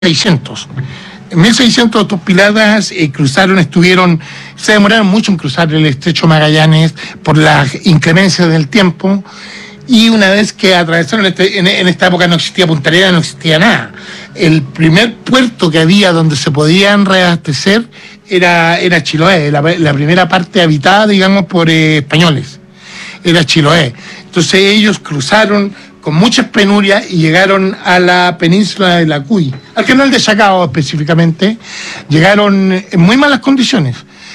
1600. En 1600 estos piratas se demoraron mucho en cruzar el estrecho Magallanes por las inclemencias del tiempo, y una vez que atravesaron en esta época no existía Punta Arenas, no existía nada. El primer puerto que había donde se podían reabastecer era Chiloé, la primera parte habitada, digamos, por españoles, era Chiloé. Entonces ellos cruzaron con muchas penurias y llegaron a la península de la Cuy, al canal de Chacao específicamente. Llegaron en muy malas condiciones,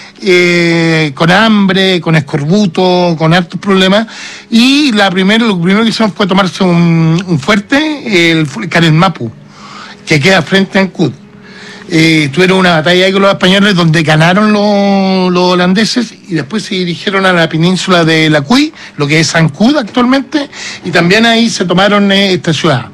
con hambre, con escorbuto, con hartos problemas, y lo primero que hicieron fue tomarse un fuerte, el Carelmapu, que queda frente a Ancud. Tuvieron una batalla ahí con los españoles donde ganaron los holandeses, y después se dirigieron a la península de la Cuy, lo que es Ancud actualmente, y también ahí se tomaron esta ciudad.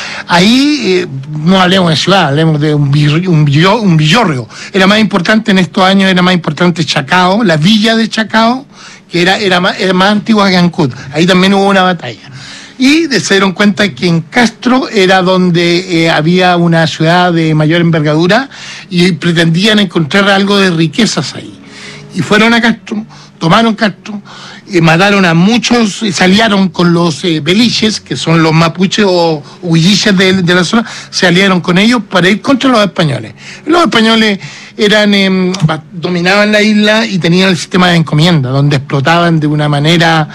Ahí no hablemos de ciudad, hablemos de un villorrio. Era más importante en estos años, era más importante Chacao, la villa de Chacao, que era más antigua que Ancud. Ahí también hubo una batalla. Y se dieron cuenta que en Castro era donde había una ciudad de mayor envergadura, y pretendían encontrar algo de riquezas ahí. Y fueron a Castro, tomaron Castro, mataron a muchos, se aliaron con los beliches, que son los mapuches o huilliches de la zona, se aliaron con ellos para ir contra los españoles. Los españoles dominaban la isla y tenían el sistema de encomienda, donde explotaban de una manera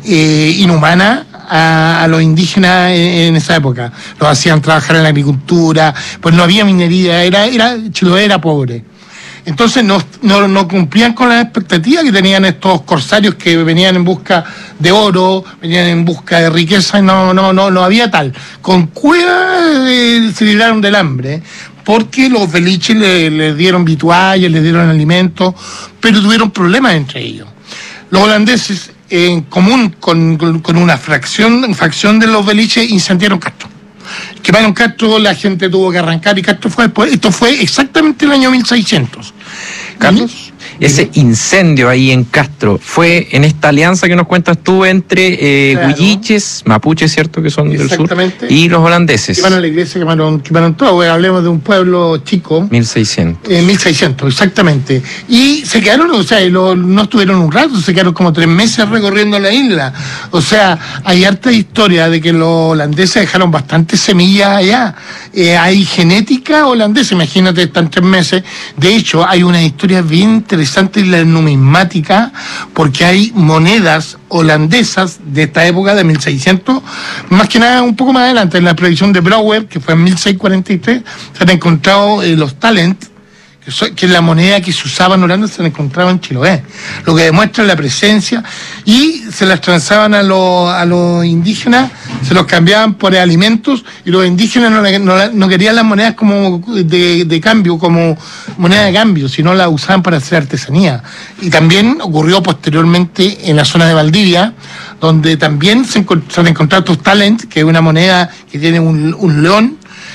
inhumana a los indígenas en esa época. Los hacían trabajar en la agricultura, pues no había minería, Chiloé era pobre. Entonces no cumplían con las expectativas que tenían estos corsarios que venían en busca de oro, venían en busca de riqueza, y no había tal. Con cueva se libraron del hambre, porque los beliches les dieron vituallas, les dieron alimentos, pero tuvieron problemas entre ellos. Los holandeses, en común con una facción de los beliches, incendiaron Castro. Quemaron Castro, la gente tuvo que arrancar, y Castro fue después. Esto fue exactamente el año 1600. Carlos, ese incendio ahí en Castro fue en esta alianza que nos cuentas tú entre huilliches, mapuches, ¿cierto?, que son del sur, y los holandeses. Iban a la iglesia, quemaron todo. Hablemos de un pueblo chico. 1600. 1600, exactamente. Y se quedaron, o sea, no estuvieron un rato, se quedaron como 3 meses recorriendo la isla. O sea, hay harta historia de que los holandeses dejaron bastantes semillas allá. Hay genética holandesa, imagínate, están 3 meses. De hecho, hay una historia bien interesante en la numismática, porque hay monedas holandesas de esta época, de 1600, más que nada un poco más adelante, en la predicción de Brouwer, que fue en 1643, se han encontrado los talent, que es la moneda que se usaba en Holanda, se la encontraba en Chiloé, lo que demuestra la presencia, y se las transaban a los indígenas, se los cambiaban por alimentos, y los indígenas no querían las monedas como de cambio, como moneda de cambio, sino las usaban para hacer artesanía. Y también ocurrió posteriormente en la zona de Valdivia, donde también se han encontrado estos talent, que es una moneda que tiene un león,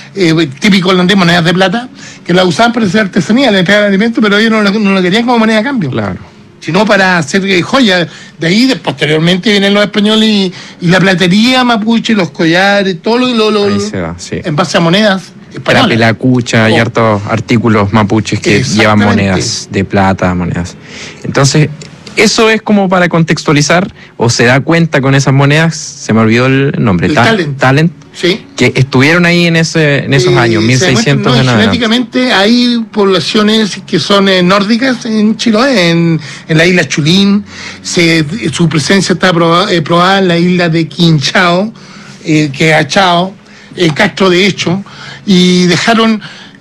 típico holandés, monedas de plata, que la usaban para hacer artesanía, le entregaban alimentos, pero ellos no lo querían como moneda de cambio. Claro. Sino para hacer joyas. De ahí, posteriormente, vienen los españoles y la platería mapuche, los collares, todo lo se va, sí, en base a monedas españolas. La pelacucha y hartos artículos mapuches que llevan monedas de plata, monedas. Entonces, eso es como para contextualizar, o se da cuenta con esas monedas, se me olvidó el nombre, talent. Sí. Que estuvieron ahí en esos años, 1600 de nada. Genéticamente hay poblaciones que son nórdicas en Chiloé, en la isla Chulín. Su presencia está probada en la isla de Quinchao, que es Achao, en Castro de hecho, y dejaron,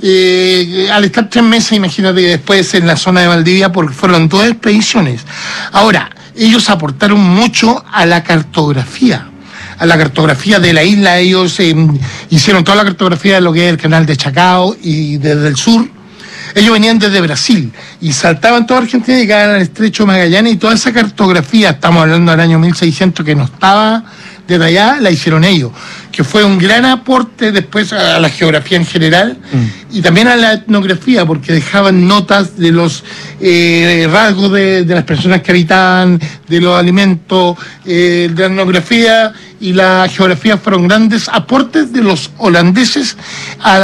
al estar 3 meses, imagínate, después en la zona de Valdivia, porque fueron 2 expediciones. Ahora, ellos aportaron mucho a la cartografía de la isla. Ellos hicieron toda la cartografía de lo que es el canal de Chacao, y desde el sur. Ellos venían desde Brasil y saltaban toda Argentina y llegaban al estrecho Magallanes, y toda esa cartografía, estamos hablando del año 1600, que no estaba detallada, la hicieron ellos, que fue un gran aporte después a la geografía en general, y también a la etnografía, porque dejaban notas de los rasgos de las personas que habitaban, de los alimentos, de la etnografía y la geografía. Fueron grandes aportes de los holandeses a